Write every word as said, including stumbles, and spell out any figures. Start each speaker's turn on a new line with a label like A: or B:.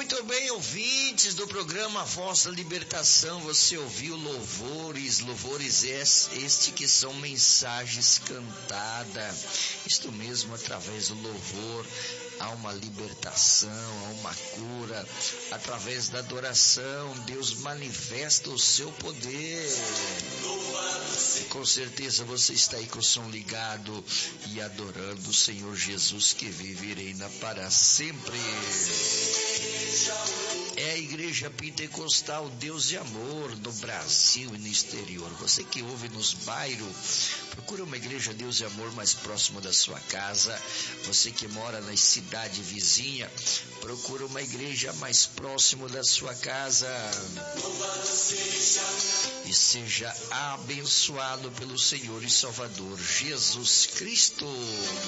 A: Muito bem, ouvintes do programa Voz da Libertação, você ouviu louvores, louvores este que são mensagens cantadas, isto mesmo, através do louvor, há uma libertação, há uma cura, através da adoração, Deus manifesta o seu poder. Com certeza você está aí com o som ligado e adorando o Senhor Jesus que vive e reina para sempre. É a Igreja Pentecostal Deus de Amor no Brasil e no exterior. Você que ouve nos bairros, procura uma Igreja Deus de Amor mais próximo da sua casa. Você que mora na cidade vizinha, procura uma igreja mais próximo da sua casa. E seja abençoado pelo Senhor e Salvador Jesus Cristo.